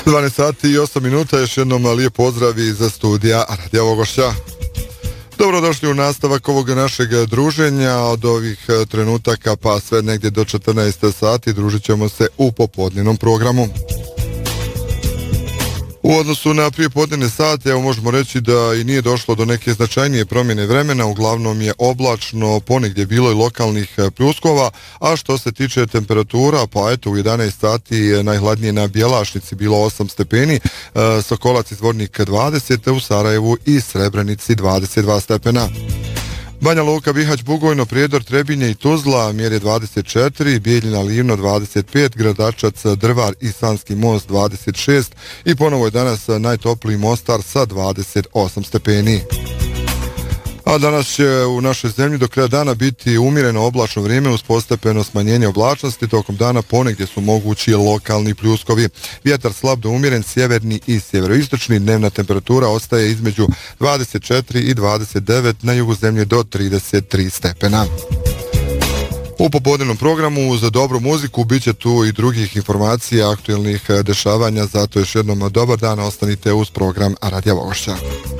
12 sati i 8 minuta, još jednom lijep pozdrav iz studija Radija Vogošća. Dobrodošli u nastavak ovog našeg druženja od ovih trenutaka pa sve negdje do 14 sati družit ćemo se u popodnevnom programu. U odnosu na prijepodnevne sate, evo možemo reći da i nije došlo do neke značajnije promjene vremena, uglavnom je oblačno, ponegdje bilo i lokalnih pljuskova, a što se tiče temperatura, pa eto u 11 sati najhladnije na Bjelašnici bilo 8 stepeni, Sokolac i Zvornik 20, u Sarajevu i Srebrenici 22 stepena. Banja Luka, Bihać, Bugojno, Prijedor, Trebinje i Tuzla, mjere 24, Bijeljina, Livno 25, Gradačac, Drvar i Sanski most 26 i ponovo je danas najtopliji Mostar sa 28 stepeni. A danas će u našoj zemlji do kraja dana biti umjereno oblačno vrijeme uz postepeno smanjenje oblačnosti. Tokom dana ponegdje su mogući lokalni pljuskovi. Vjetar slab do umjeren, sjeverni i sjeveroistočni. Dnevna temperatura ostaje između 24 i 29, na jugu zemlje do 33 stepena. U popodnevnom programu uz dobru muziku bit će tu i drugih informacija, aktualnih dešavanja, zato još jednom dobar dan, ostanite uz program Radija Vogošća.